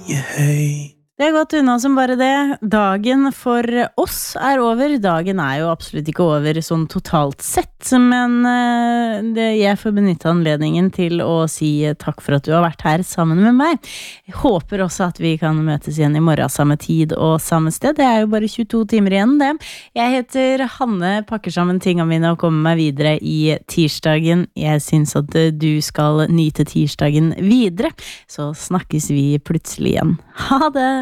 høy. Det gått unna som bare det. Dagen for oss over. Dagen jo absolutt ikke over sånn totalt sett, men jeg får benytte anledningen til å si takk for at du har vært her sammen med meg. Jeg håper også at vi kan møtes igjen i morgen samme tid og samme sted. Det jo bare 22 timer igjen det. Jeg heter Hanne, pakker sammen tingene mine og kommer meg videre i tirsdagen. Jeg synes at du skal nyte tirsdagen videre, så snakkes vi plutselig igjen. Ha det!